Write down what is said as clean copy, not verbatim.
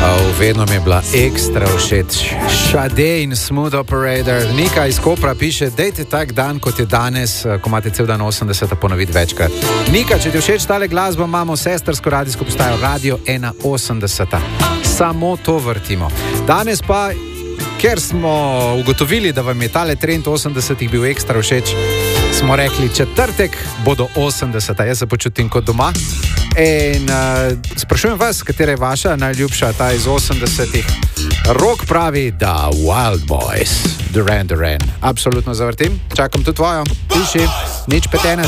Vedno mi je bila ekstra všeč. Sade in Smooth Operator. Nika iz Kopra piše, dejte tak dan, kot je danes, ko imate cel dan 80, ponoviti večkrat. Nika, če ti všeč tale glasba, imamo sestrsko radijsko postajo Radio 81. Samo to vrtimo. Danes pa, ker smo ugotovili, da vam je tale trend 80 bil ekstra všeč, smo rekli, četrtek bodo 80. Jaz se počutim kot doma. In sprašujem vas, katera je vaša najljubša, ta iz 80-ih. Rok pravi, da Wild Boys, Duran Duran. Absolutno zavrtim. Čakam tudi tvojo. Piši, nič petena.